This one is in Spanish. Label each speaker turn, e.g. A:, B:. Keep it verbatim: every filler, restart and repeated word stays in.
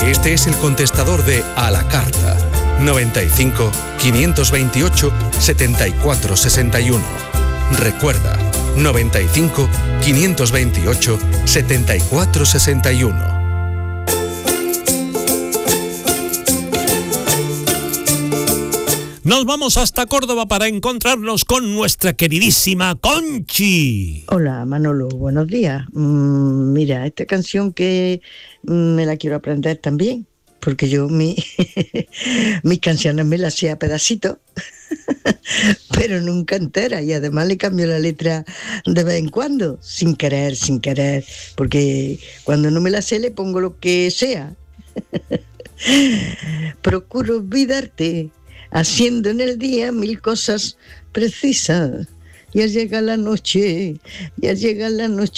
A: Este es el contestador de A la Carta. noventa y cinco, quinientos veintiocho, setenta y cuatro sesenta y uno. Recuerda, noventa y cinco, quinientos veintiocho, setenta y cuatro sesenta y uno.
B: Nos vamos hasta Córdoba para encontrarnos con nuestra queridísima Conchi.
C: Hola Manolo, buenos días. Mm, mira, esta canción que mm, me la quiero aprender también, porque yo mi, mis canciones me las sé a pedacitos, pero nunca entera, y además le cambio la letra de vez en cuando, sin querer, sin querer, porque cuando no me la sé le pongo lo que sea. Procuro olvidarte, haciendo en el día mil cosas precisas. Ya llega la noche, ya llega la noche.